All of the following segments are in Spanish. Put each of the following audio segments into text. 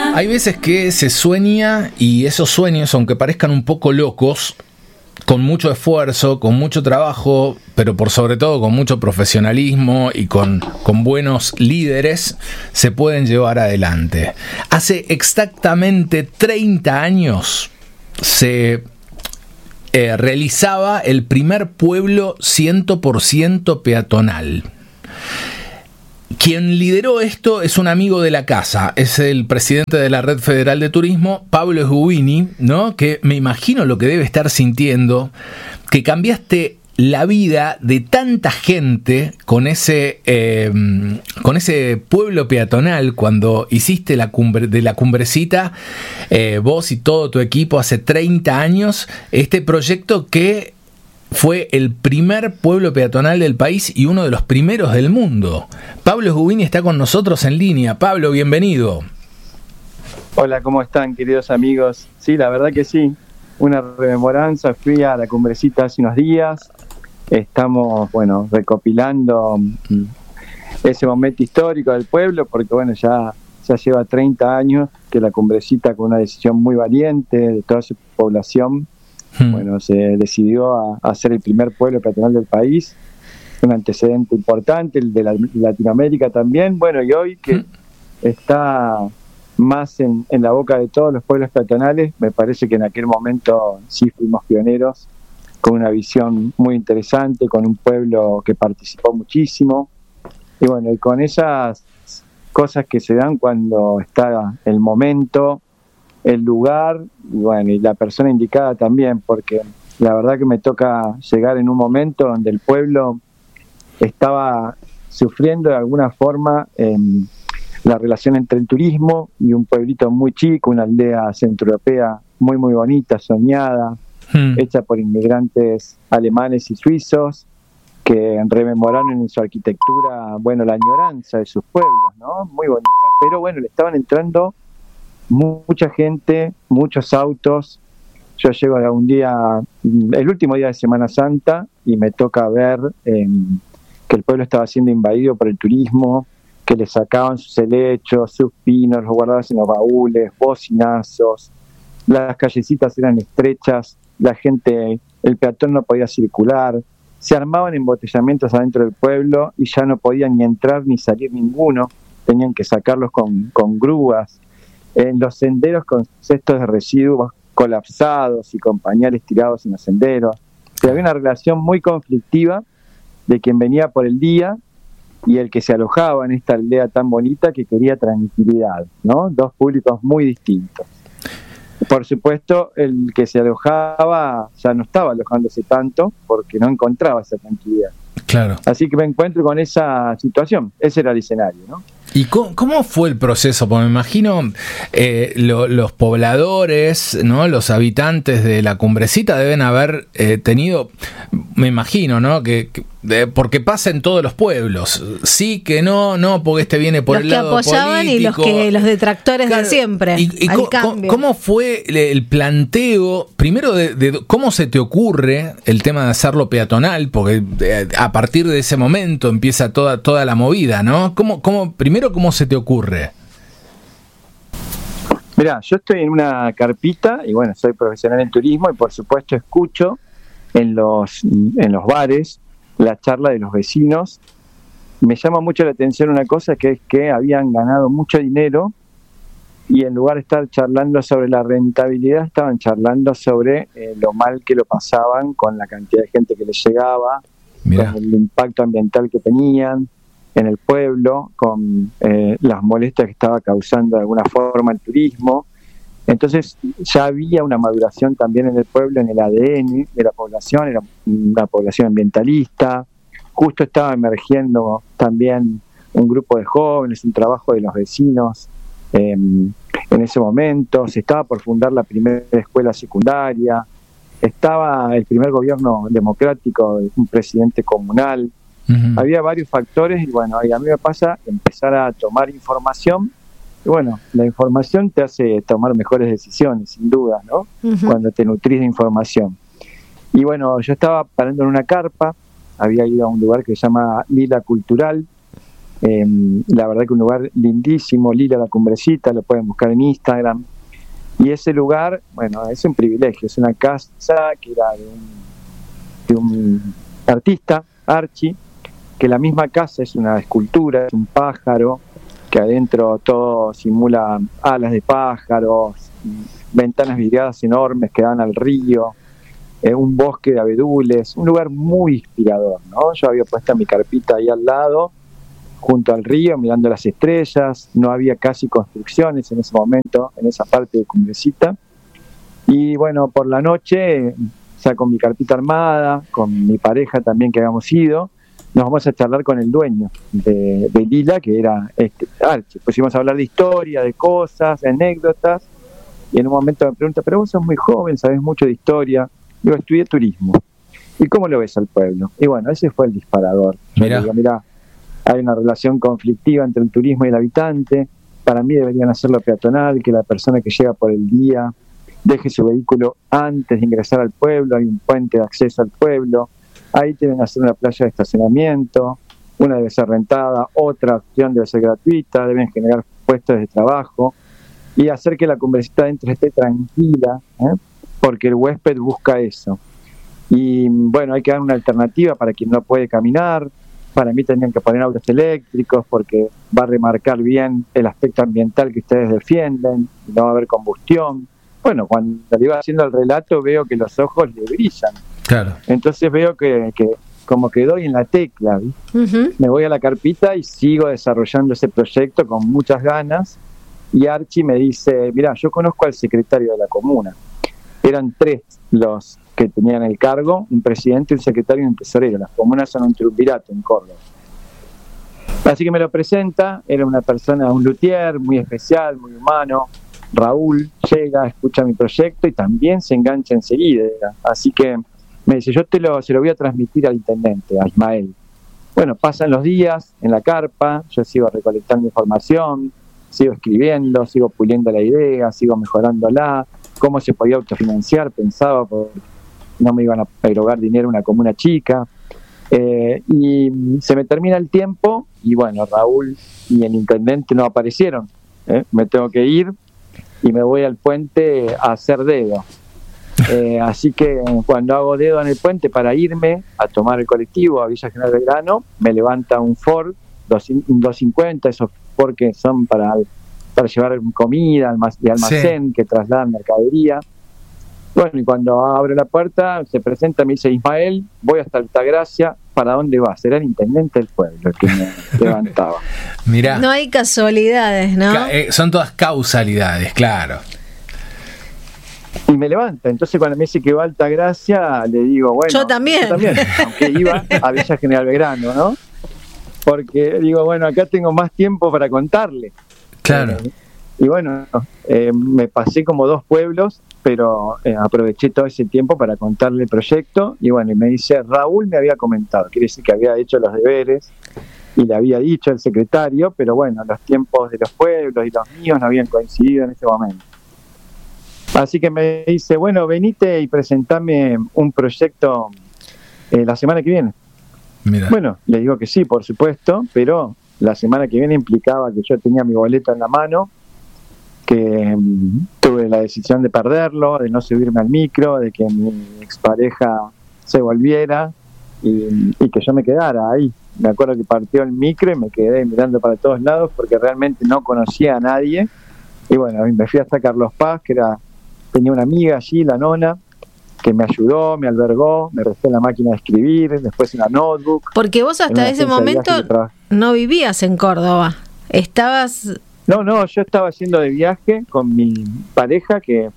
Hay veces que se sueña y esos sueños, aunque parezcan un poco locos, con mucho esfuerzo, con mucho trabajo, pero por sobre todo con mucho profesionalismo y con buenos líderes, se pueden llevar adelante. Hace exactamente 30 años se realizaba el primer pueblo 100% peatonal. Quien lideró esto es un amigo de la casa, es el presidente de la Red Federal de Turismo, Pablo Sgubini, ¿no? Que me imagino lo que debe estar sintiendo, que cambiaste la vida de tanta gente con ese pueblo peatonal cuando hiciste la cumbrecita, vos y todo tu equipo hace 30 años, este proyecto que fue el primer pueblo peatonal del país y uno de los primeros del mundo. Pablo Sgubini está con nosotros en línea. Pablo, bienvenido. Hola, ¿cómo están, queridos amigos? Sí, la verdad que sí, una rememoranza. Fui a la cumbrecita hace unos días. Estamos, recopilando ese momento histórico del pueblo, porque, ya lleva 30 años que la cumbrecita, con una decisión muy valiente de toda su población, se decidió a hacer el primer pueblo peatonal del país, un antecedente importante, el de Latinoamérica también, y hoy que está más en la boca de todos los pueblos peatonales, me parece que en aquel momento sí fuimos pioneros, con una visión muy interesante, con un pueblo que participó muchísimo, y con esas cosas que se dan cuando está el momento, el lugar, y la persona indicada también, porque la verdad que me toca llegar en un momento donde el pueblo estaba sufriendo de alguna forma la relación entre el turismo y un pueblito muy chico, una aldea centroeuropea muy muy bonita, soñada, hecha por inmigrantes alemanes y suizos que rememoraron en su arquitectura, la añoranza de sus pueblos, ¿no? Muy bonita, pero le estaban entrando mucha gente, muchos autos. Yo llego a un día, el último día de Semana Santa, y me toca ver que el pueblo estaba siendo invadido por el turismo, que le sacaban sus helechos, sus pinos, los guardaban en los baúles, bocinazos, las callecitas eran estrechas, la gente, el peatón no podía circular, se armaban embotellamientos adentro del pueblo y ya no podían ni entrar ni salir ninguno, tenían que sacarlos con grúas. En los senderos con cestos de residuos colapsados y con pañales tirados en los senderos. Había una relación muy conflictiva de quien venía por el día y el que se alojaba en esta aldea tan bonita que quería tranquilidad, ¿no? Dos públicos muy distintos. Por supuesto, el que se alojaba ya no estaba alojándose tanto porque no encontraba esa tranquilidad. Claro. Así que me encuentro con esa situación. Ese era el escenario, ¿no? ¿Y cómo fue el proceso? Porque me imagino los pobladores, ¿no? Los habitantes de la cumbrecita deben haber tenido, me imagino, ¿no? Porque pasa en todos los pueblos. Sí, que no, porque este viene por el lado político. Los que apoyaban y los detractores, claro, de siempre. ¿Y cómo fue el planteo? Primero, de cómo se te ocurre el tema de hacerlo peatonal, porque a partir de ese momento empieza toda la movida, ¿no? ¿Cómo se te ocurre? Mirá, yo estoy en una carpita y soy profesional en turismo y por supuesto escucho en los bares la charla de los vecinos. Me llama mucho la atención una cosa, que es que habían ganado mucho dinero y en lugar de estar charlando sobre la rentabilidad, estaban charlando sobre lo mal que lo pasaban con la cantidad de gente que les llegaba, Mirá, con el impacto ambiental que tenían en el pueblo, con las molestias que estaba causando de alguna forma el turismo. Entonces ya había una maduración también en el pueblo, en el ADN de la población, era una población ambientalista. Justo estaba emergiendo también un grupo de jóvenes, un trabajo de los vecinos en ese momento. Se estaba por fundar la primera escuela secundaria, estaba el primer gobierno democrático de un presidente comunal. Uh-huh. Había varios factores y a mí me pasa empezar a tomar información y la información te hace tomar mejores decisiones, sin duda, ¿no? Uh-huh. Cuando te nutrís de información. Y yo estaba parando en una carpa, había ido a un lugar que se llama Lila Cultural, La verdad que un lugar lindísimo, Lila La Cumbrecita, lo pueden buscar en Instagram. Y ese lugar, bueno, es un privilegio, es una casa que era de un artista, Archie, que la misma casa es una escultura, es un pájaro, que adentro todo simula alas de pájaros, ventanas vidriadas enormes que dan al río, un bosque de abedules, un lugar muy inspirador, ¿no? Yo había puesto mi carpita ahí al lado, junto al río, mirando las estrellas, no había casi construcciones en ese momento, en esa parte de Cumbrecita, y bueno, por la noche, ya con mi carpita armada, con mi pareja también que habíamos ido, nos vamos a charlar con el dueño de Lila, que era Archie. Pues íbamos a hablar de historia, de cosas, de anécdotas, y en un momento me pregunta, pero vos sos muy joven, sabés mucho de historia. Digo, estudié turismo. ¿Y cómo lo ves al pueblo? Y bueno, ese fue el disparador. Yo digo, mirá, hay una relación conflictiva entre el turismo y el habitante. Para mí deberían hacerlo peatonal, que la persona que llega por el día deje su vehículo antes de ingresar al pueblo, hay un puente de acceso al pueblo. Ahí tienen que hacer una playa de estacionamiento, una debe ser rentada, otra opción debe ser gratuita, deben generar puestos de trabajo y hacer que la Cumbrecita adentro esté tranquila, porque el huésped busca eso. Y bueno, hay que dar una alternativa para quien no puede caminar. Para mí tendrían que poner autos eléctricos porque va a remarcar bien el aspecto ambiental que ustedes defienden, no va a haber combustión. Bueno, cuando le iba haciendo el relato veo que los ojos le brillan. Claro. Entonces veo que como que doy en la tecla, ¿viste? Me voy a la carpita y sigo desarrollando ese proyecto con muchas ganas. Y Archie me dice, mirá, yo conozco al secretario de la comuna. Eran 3 los que tenían el cargo, un presidente, un secretario y un tesorero. Las comunas son un triunvirato en Córdoba. Así que me lo presenta, era una persona, un luthier muy especial, muy humano. Raúl llega, escucha mi proyecto y también se engancha enseguida. Así que me dice, se lo voy a transmitir al intendente, a Ismael. Bueno, pasan los días en la carpa, yo sigo recolectando información, sigo escribiendo, sigo puliendo la idea, sigo mejorándola, cómo se podía autofinanciar, pensaba, porque no me iban a erogar dinero en una comuna chica. Y se me termina el tiempo y bueno, Raúl y el intendente no aparecieron. Me tengo que ir y me voy al puente a hacer dedo. Así que cuando hago dedo en el puente para irme a tomar el colectivo a Villa General Belgrano, me levanta un Ford 250, esos Ford que son para llevar comida de almacén, sí, que trasladan mercadería. Bueno, y cuando abro la puerta se presenta, me dice, Ismael, voy hasta Altagracia, ¿para dónde vas? Era el intendente del pueblo el que me levantaba. Mirá. No hay casualidades, ¿no? Son todas causalidades, claro. Y me levanta, entonces cuando me dice que va a Altagracia, le digo, bueno, yo también, aunque iba a Villa General Belgrano, ¿no? Porque digo, bueno, acá tengo más tiempo para contarle. Claro. Y bueno, me pasé como 2 pueblos, pero aproveché todo ese tiempo para contarle el proyecto. Y bueno, y me dice, Raúl me había comentado, quiere decir que había hecho los deberes y le había dicho al secretario, pero bueno, los tiempos de los pueblos y los míos no habían coincidido en ese momento. Así que me dice, bueno, venite y presentame un proyecto la semana que viene. Mira. Bueno, le digo que sí, por supuesto, pero la semana que viene implicaba que yo tenía mi boleto en la mano, que tuve la decisión de perderlo, de no subirme al micro, de que mi expareja se volviera y que yo me quedara ahí. Me acuerdo que partió el micro y me quedé mirando para todos lados porque realmente no conocía a nadie. Y bueno, me fui hasta Carlos Paz, tenía una amiga allí, la nona, que me ayudó, me albergó, me prestó la máquina de escribir, después una notebook. Porque vos hasta ese momento no vivías en Córdoba, estabas... No, yo estaba haciendo de viaje con mi pareja, que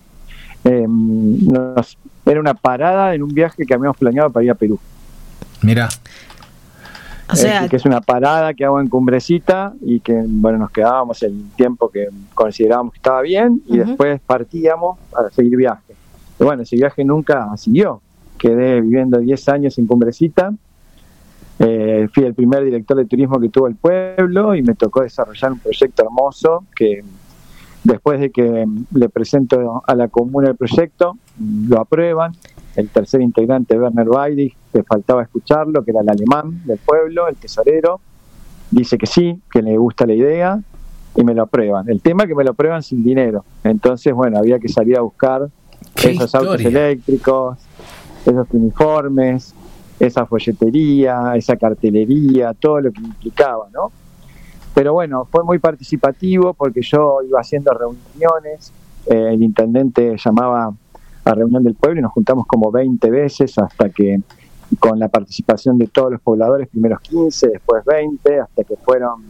era una parada en un viaje que habíamos planeado para ir a Perú. Mirá. O sea, que es una parada que hago en Cumbrecita y que, bueno, nos quedábamos el tiempo que considerábamos que estaba bien y después partíamos para seguir viaje. Y bueno, ese viaje nunca siguió. Quedé viviendo 10 años en Cumbrecita. Fui el primer director de turismo que tuvo el pueblo y me tocó desarrollar un proyecto hermoso que después de que le presento a la comuna el proyecto, lo aprueban. El tercer integrante, Werner Weidich, que faltaba escucharlo, que era el alemán del pueblo, el tesorero, dice que sí, que le gusta la idea y me lo aprueban. El tema es que me lo aprueban sin dinero. Entonces, bueno, había que salir a buscar esos autos eléctricos, esos uniformes, esa folletería, esa cartelería, todo lo que implicaba, ¿no? Pero bueno, fue muy participativo porque yo iba haciendo reuniones, el intendente llamaba a reunión del pueblo y nos juntamos como 20 veces hasta que, con la participación de todos los pobladores, primeros 15, después 20, hasta que fueron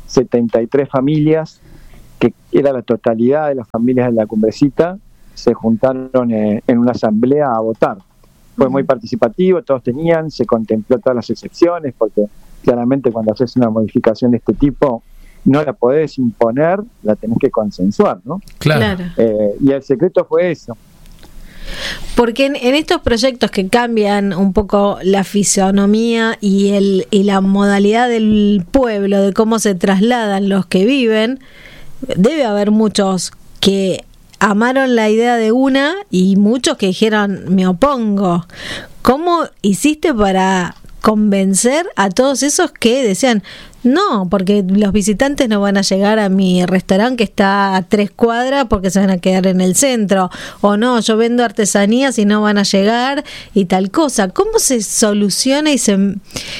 73 familias, que era la totalidad de las familias de la Cumbrecita, se juntaron en una asamblea a votar. Fue muy participativo, todos se contempló todas las excepciones, porque claramente cuando haces una modificación de este tipo no la podés imponer, la tenés que consensuar, ¿no? Claro. Y el secreto fue eso. Porque en estos proyectos que cambian un poco la fisonomía y la modalidad del pueblo, de cómo se trasladan los que viven, debe haber muchos que amaron la idea de una y muchos que dijeron me opongo. ¿Cómo hiciste para convencer a todos esos que decían no, porque los visitantes no van a llegar a mi restaurante que está a 3 cuadras porque se van a quedar en el centro, o no, yo vendo artesanías y no van a llegar y tal cosa? ¿Cómo se soluciona y se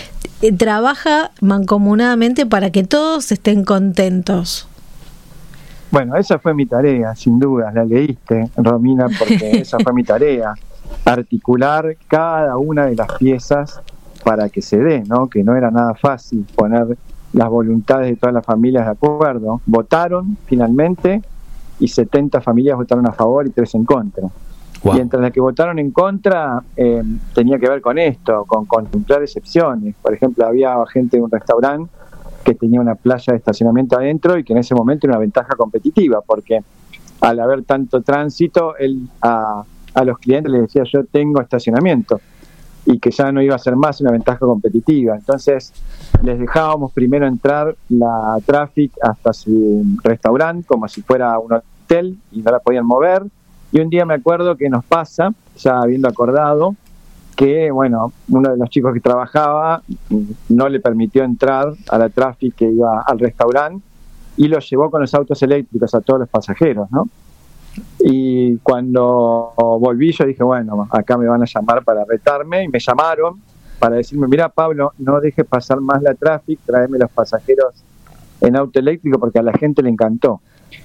trabaja mancomunadamente para que todos estén contentos? Bueno, esa fue mi tarea, sin duda, la leíste, Romina, porque esa fue mi tarea, articular cada una de las piezas para que se dé, ¿no? Que no era nada fácil poner las voluntades de todas las familias de acuerdo. Votaron finalmente y 70 familias votaron a favor y 3 en contra. Wow. Y entre las que votaron en contra tenía que ver con esto, con contemplar excepciones. Por ejemplo, había gente de un restaurante que tenía una playa de estacionamiento adentro y que en ese momento era una ventaja competitiva, porque al haber tanto tránsito, él a los clientes les decía yo tengo estacionamiento, y que ya no iba a ser más una ventaja competitiva. Entonces les dejábamos primero entrar la Traffic hasta su restaurante como si fuera un hotel y no la podían mover. Y un día me acuerdo que nos pasa, ya habiendo acordado, que bueno, uno de los chicos que trabajaba no le permitió entrar a la Traffic que iba al restaurante y lo llevó con los autos eléctricos a todos los pasajeros, ¿no? Y cuando volví yo dije, bueno, acá me van a llamar para retarme, y me llamaron para decirme, mira Pablo, no dejes pasar más la Traffic, tráeme los pasajeros en auto eléctrico porque a la gente le encantó.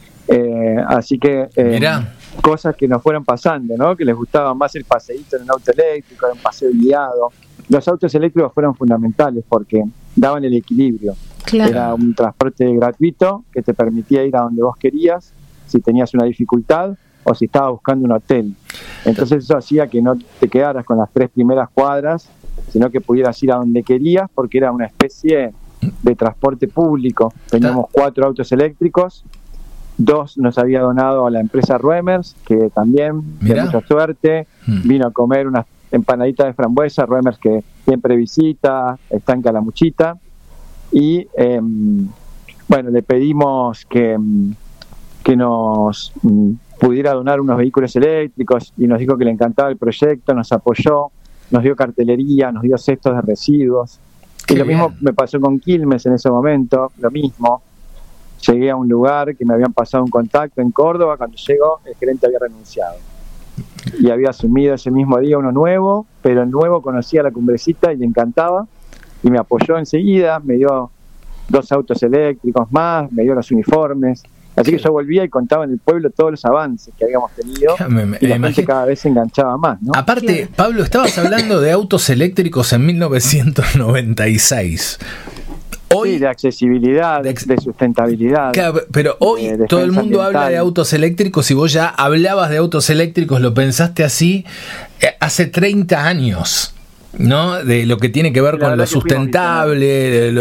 Así que cosas que nos fueron pasando, ¿no? Que les gustaba más el paseíto en un auto eléctrico, en un paseo guiado. Los autos eléctricos fueron fundamentales porque daban el equilibrio. Claro. Era un transporte gratuito que te permitía ir a donde vos querías, si tenías una dificultad o si estabas buscando un hotel. Entonces eso hacía que no te quedaras con las 3 primeras cuadras, sino que pudieras ir a donde querías, porque era una especie de transporte público. Teníamos 4 autos eléctricos, 2 nos había donado a la empresa Ruemers, que también, de mucha suerte, vino a comer unas empanaditas de frambuesa, Ruemers que siempre visita, está en Calamuchita, y bueno, le pedimos que nos pudiera donar unos vehículos eléctricos y nos dijo que le encantaba el proyecto, nos apoyó, nos dio cartelería, nos dio cestos de residuos. Y lo mismo me pasó con Quilmes en ese momento, lo mismo. Llegué a un lugar que me habían pasado un contacto en Córdoba, cuando llegó el gerente había renunciado y había asumido ese mismo día uno nuevo, pero el nuevo conocía la Cumbrecita y le encantaba y me apoyó enseguida, me dio 2 autos eléctricos más, me dio los uniformes. Así que yo volvía y contaba en el pueblo todos los avances que habíamos tenido y la gente cada vez se enganchaba más, ¿no? Aparte, Pablo, estabas hablando de autos eléctricos en 1996. Hoy, sí, de accesibilidad, de sustentabilidad. Claro, pero hoy todo el mundo habla de autos eléctricos y vos ya hablabas de autos eléctricos, lo pensaste así hace 30 años. ¿No? De lo que tiene que ver con lo sustentable,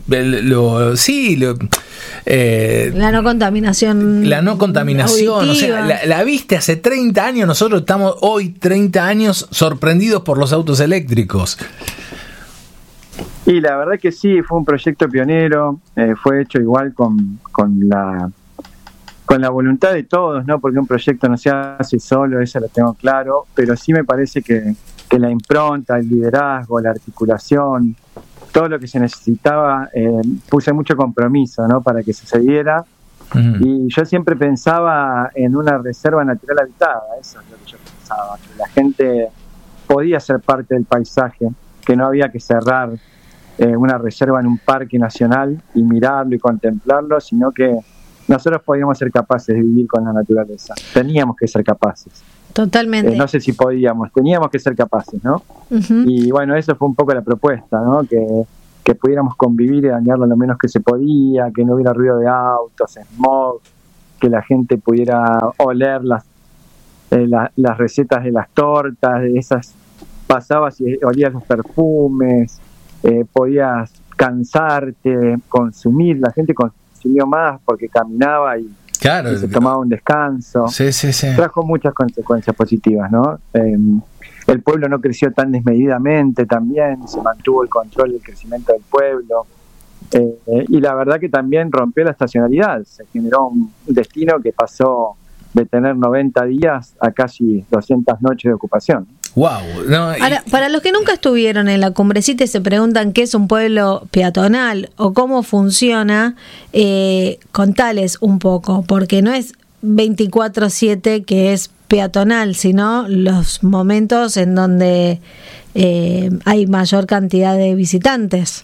la no contaminación. La no contaminación, auditiva. O sea, la viste hace 30 años, nosotros estamos hoy 30 años sorprendidos por los autos eléctricos. Y la verdad que sí, fue un proyecto pionero, fue hecho igual con la voluntad de todos, ¿no? Porque un proyecto no se hace solo, eso lo tengo claro, pero sí me parece que la impronta, el liderazgo, la articulación, todo lo que se necesitaba, puse mucho compromiso, ¿no? Para que sucediera. Y yo siempre pensaba en una reserva natural habitada, eso es lo que yo pensaba, que la gente podía ser parte del paisaje, que no había que cerrar una reserva en un parque nacional y mirarlo y contemplarlo, sino que nosotros podíamos ser capaces de vivir con la naturaleza. Teníamos que ser capaces. Totalmente. No sé si podíamos, teníamos que ser capaces, ¿no? Y bueno, eso fue un poco la propuesta, ¿no? Que pudiéramos convivir y dañarlo lo menos que se podía, que no hubiera ruido de autos, smog, que la gente pudiera oler las recetas de las tortas, de esas pasabas y olías los perfumes, podías cansarte, consumir, la gente consumió más porque caminaba y se tomaba un descanso. Sí. Trajo muchas consecuencias positivas, ¿no? El pueblo no creció tan desmedidamente también, se mantuvo el control del crecimiento del pueblo, y la verdad que también rompió la estacionalidad, se generó un destino que pasó de tener 90 días a casi 200 noches de ocupación. Wow. Ahora, para los que nunca estuvieron en la Cumbrecita y se preguntan qué es un pueblo peatonal o cómo funciona, contales un poco, porque no es 24/7 que es peatonal, sino los momentos en donde hay mayor cantidad de visitantes.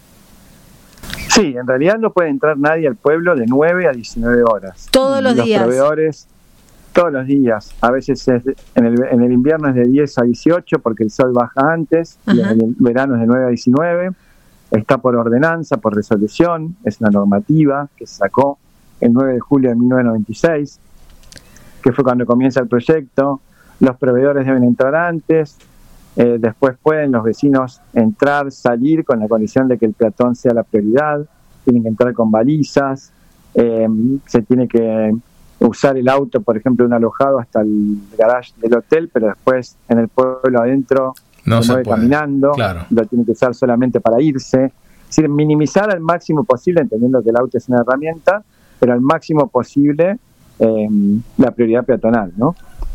Sí, en realidad no puede entrar nadie al pueblo de 9 a 19 horas. Todos los días. Los proveedores, todos los días. A veces en el invierno es de 10 a 18 porque el sol baja antes, y en el verano es de 9 a 19. Está por ordenanza, por resolución, es una normativa que se sacó el 9 de julio de 1996, que fue cuando comienza el proyecto. Los proveedores deben entrar antes, después pueden los vecinos entrar, salir con la condición de que el peatón sea la prioridad, tienen que entrar con balizas, se tiene que usar el auto, por ejemplo, un alojado hasta el garage del hotel, pero después en el pueblo adentro no se mueve caminando, claro. Lo tiene que usar solamente para irse. Es decir, minimizar al máximo posible, entendiendo que el auto es una herramienta, pero al máximo posible la prioridad peatonal, ¿no?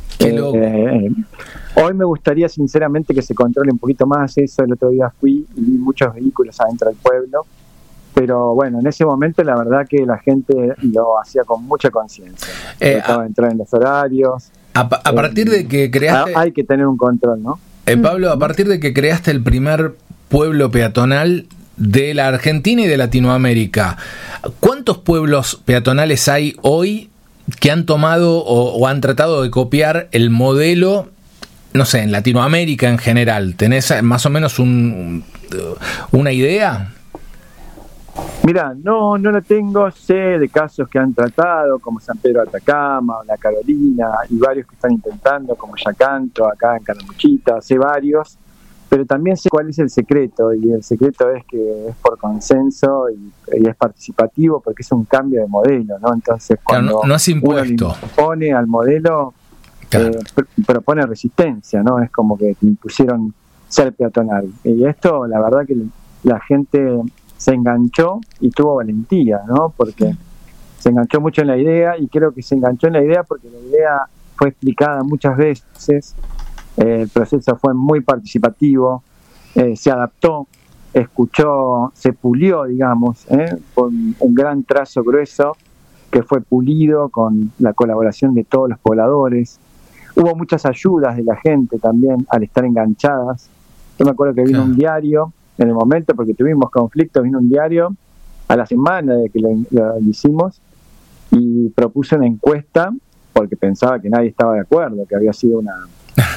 Hoy me gustaría sinceramente que se controle un poquito más eso. El otro día fui y vi muchos vehículos adentro del pueblo, pero bueno, en ese momento la verdad que la gente lo hacía con mucha conciencia, trataba de entrar en los horarios. A partir de que creaste... Hay que tener un control, ¿no? Pablo, a partir de que creaste el primer pueblo peatonal de la Argentina y de Latinoamérica, ¿cuántos pueblos peatonales hay hoy que han tomado o han tratado de copiar el modelo, no sé, en Latinoamérica en general? ¿Tenés más o menos una idea? Mira, no lo tengo. Sé de casos que han tratado, como San Pedro de Atacama, La Carolina, y varios que están intentando, como Yacanto, acá en Calamuchita. Sé varios, pero también sé cuál es el secreto, y el secreto es que es por consenso y es participativo, porque es un cambio de modelo, ¿no? Entonces, cuando no es impuesto, uno le impone al modelo, claro, propone resistencia, ¿no? Es como que te impusieron ser peatonal. Y esto, la verdad que la gente se enganchó y tuvo valentía, ¿no? Porque se enganchó mucho en la idea, y creo que se enganchó en la idea porque la idea fue explicada muchas veces. El proceso fue muy participativo, se adaptó, escuchó, se pulió, digamos, con un gran trazo grueso que fue pulido con la colaboración de todos los pobladores. Hubo muchas ayudas de la gente también al estar enganchadas. Yo me acuerdo que vino un diario en el momento, porque tuvimos conflictos, vino un diario a la semana de que lo hicimos y propuso una encuesta porque pensaba que nadie estaba de acuerdo, que había sido una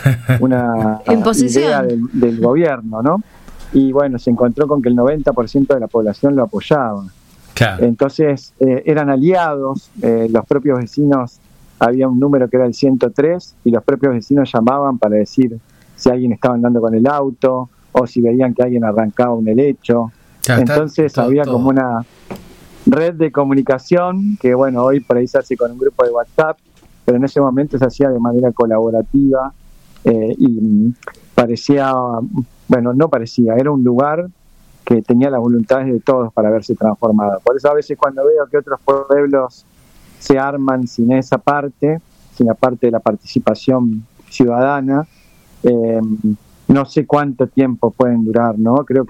idea del gobierno, ¿no? Y bueno, se encontró con que el 90% de la población lo apoyaba. Claro. Entonces eran aliados, los propios vecinos, había un número que era el 103, y los propios vecinos llamaban para decir si alguien estaba andando con el auto o si veían que alguien arrancaba un helecho. Claro, entonces había como una red de comunicación que, bueno, hoy por ahí se hace con un grupo de WhatsApp, pero en ese momento se hacía de manera colaborativa, y parecía, bueno, no parecía, era un lugar que tenía las voluntades de todos para verse transformado. Por eso a veces cuando veo que otros pueblos se arman sin esa parte, sin la parte de la participación ciudadana, no sé cuánto tiempo pueden durar, ¿no? Creo que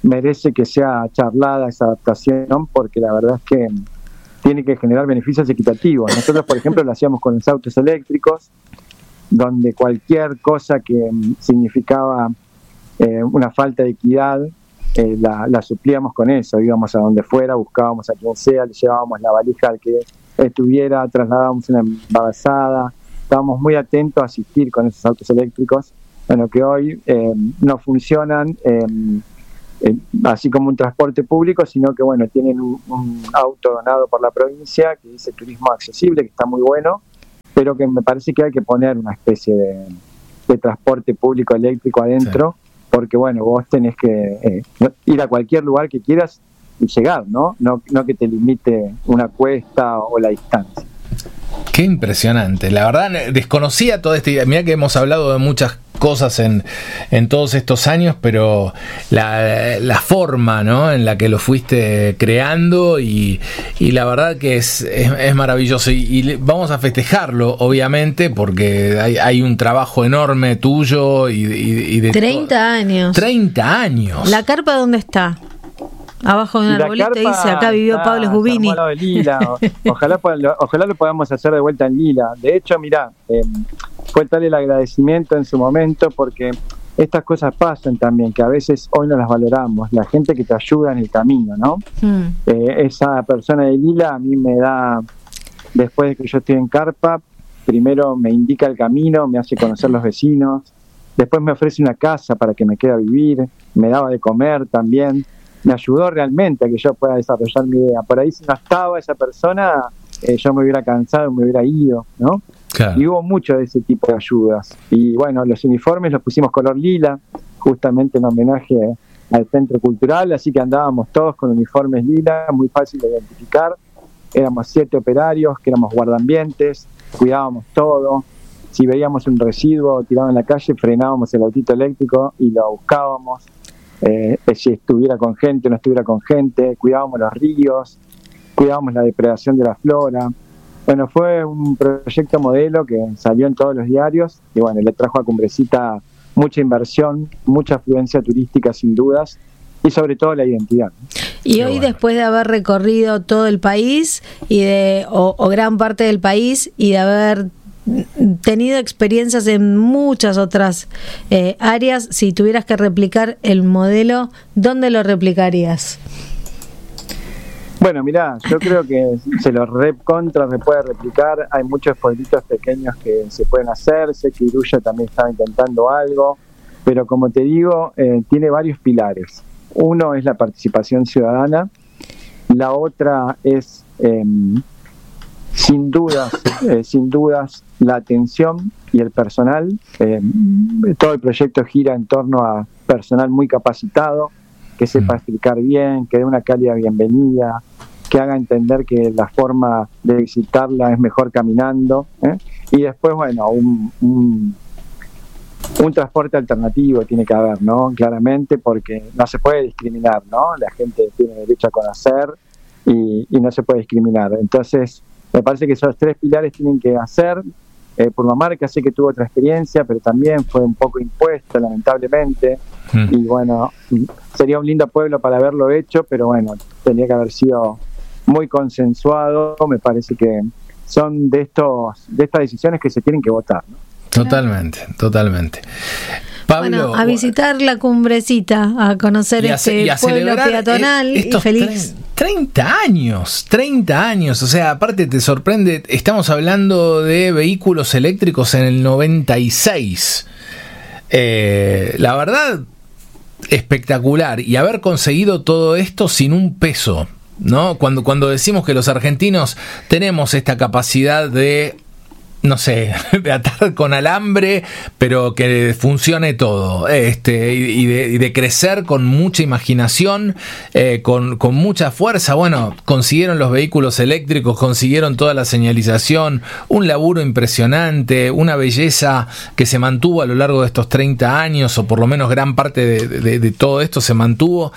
merece que sea charlada esa adaptación, porque la verdad es que tiene que generar beneficios equitativos. Nosotros, por ejemplo, lo hacíamos con los autos eléctricos, donde cualquier cosa que significaba una falta de equidad, la suplíamos con eso. Íbamos a donde fuera, buscábamos a quien sea, le llevábamos la valija al que estuviera, trasladábamos una embarazada. Estábamos muy atentos a asistir con esos autos eléctricos, bueno, que hoy no funcionan así como un transporte público, sino que bueno, tienen un auto donado por la provincia que dice turismo accesible, que está muy bueno, pero que me parece que hay que poner una especie de transporte público eléctrico adentro, sí. Porque bueno, vos tenés que ir a cualquier lugar que quieras y llegar, ¿no? No que te limite una cuesta o la distancia. Qué impresionante, la verdad desconocía toda esta idea. Mirá que hemos hablado de muchas cosas en todos estos años, pero la forma, ¿no?, en la que lo fuiste creando y la verdad que es maravilloso y vamos a festejarlo, obviamente, porque hay un trabajo enorme tuyo y de 30 años. 30 años. ¿La carpa dónde está? Abajo de un arbolito dice, acá vivió Pablo Gubini. Ojalá lo podamos hacer de vuelta en lila. De hecho, mirá, fue tal el agradecimiento en su momento, porque estas cosas pasan también, que a veces hoy no las valoramos. La gente que te ayuda en el camino, ¿no? Esa persona de lila a mí me da, después de que yo estoy en carpa, primero me indica el camino, me hace conocer los vecinos, después me ofrece una casa para que me quede a vivir, me daba de comer también. Me ayudó realmente a que yo pueda desarrollar mi idea. Por ahí, si no estaba esa persona, yo me hubiera cansado, me hubiera ido, ¿no? Claro. Y hubo mucho de ese tipo de ayudas. Y bueno, los uniformes los pusimos color lila, justamente en homenaje al Centro Cultural, así que andábamos todos con uniformes lila, muy fácil de identificar. Éramos 7 operarios, que éramos guardaambientes, cuidábamos todo. Si veíamos un residuo tirado en la calle, frenábamos el autito eléctrico y lo buscábamos. Si estuviera con gente o no estuviera con gente, cuidábamos los ríos, cuidábamos la depredación de la flora. Bueno, fue un proyecto modelo que salió en todos los diarios y bueno, le trajo a Cumbrecita mucha inversión, mucha afluencia turística sin dudas y sobre todo la identidad. Y hoy, después de haber recorrido todo el país y o gran parte del país y de haber tenido experiencias en muchas otras áreas, si tuvieras que replicar el modelo, ¿dónde lo replicarías? Bueno, mirá, yo creo que se puede replicar. Hay muchos pueblitos pequeños que se pueden hacer. Sé que Iruya también estaba intentando algo, pero como te digo, tiene varios pilares. Uno es la participación ciudadana, la otra es sin dudas la atención y el personal. Todo el proyecto gira en torno a personal muy capacitado, que sepa explicar bien, que dé una cálida bienvenida, que haga entender que la forma de visitarla es mejor caminando, y después, bueno, un transporte alternativo tiene que haber, ¿no? Claramente, porque no se puede discriminar, ¿no? La gente tiene derecho a conocer y no se puede discriminar. Entonces, me parece que esos 3 pilares tienen que hacer. Purmamarca sé que tuvo otra experiencia, pero también fue un poco impuesta, lamentablemente. Y bueno, sería un lindo pueblo para haberlo hecho, pero bueno, tendría que haber sido muy consensuado. Me parece que son de estas decisiones que se tienen que votar, ¿no? Totalmente. Pablo, bueno, a visitar la Cumbrecita, a conocer pueblo peatonal y feliz. 30 años, o sea, aparte te sorprende, estamos hablando de vehículos eléctricos en el 96. La verdad, espectacular, y haber conseguido todo esto sin un peso, ¿no? Cuando decimos que los argentinos tenemos esta capacidad de, no sé, de atar con alambre, pero que funcione todo, y de crecer con mucha imaginación, con mucha fuerza. Bueno, consiguieron los vehículos eléctricos, consiguieron toda la señalización, un laburo impresionante, una belleza que se mantuvo a lo largo de estos 30 años, o por lo menos gran parte de todo esto se mantuvo,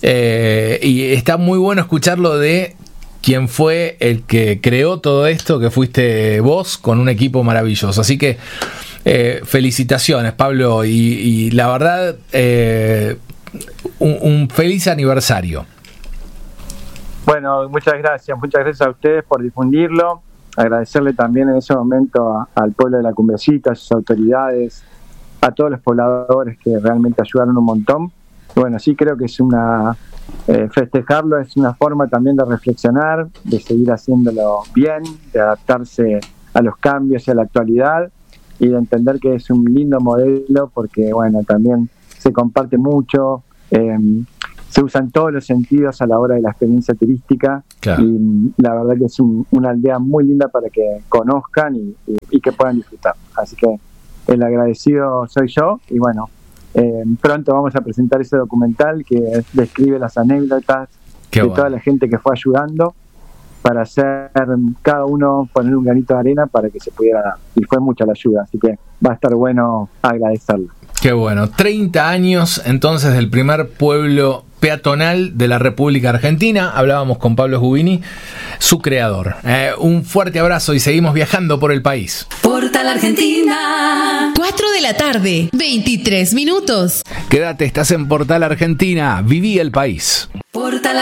y está muy bueno escucharlo de quien fue el que creó todo esto, que fuiste vos, con un equipo maravilloso. Así que felicitaciones, Pablo, y la verdad un feliz aniversario. Bueno, muchas gracias a ustedes por difundirlo, agradecerle también en ese momento al pueblo de La Cumbrecita, a sus autoridades, a todos los pobladores que realmente ayudaron un montón. Y bueno, sí creo que es festejarlo es una forma también de reflexionar, de seguir haciéndolo bien, de adaptarse a los cambios y a la actualidad, y de entender que es un lindo modelo porque, bueno, también se comparte mucho, se usan todos los sentidos a la hora de la experiencia turística. Claro. Y la verdad que es una aldea muy linda para que conozcan y que puedan disfrutar. Así que el agradecido soy yo, y bueno, pronto vamos a presentar ese documental que describe las anécdotas de toda la gente que fue ayudando para hacer cada uno poner un granito de arena para que se pudiera dar, y fue mucha la ayuda, así que va a estar bueno agradecerlo. Qué bueno, 30 años entonces del primer pueblo peatonal de la República Argentina. Hablábamos con Pablo Gubini, su creador. Un fuerte abrazo y seguimos viajando por el país. Portal Argentina. 4 de la tarde, 23 minutos. Quédate, estás en Portal Argentina. Viví el país. Portal